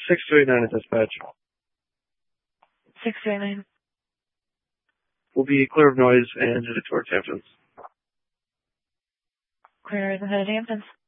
6289 at dispatch. 6289. We'll be clear of noise and headed towards Hamptons. Clear and headed Hamptons.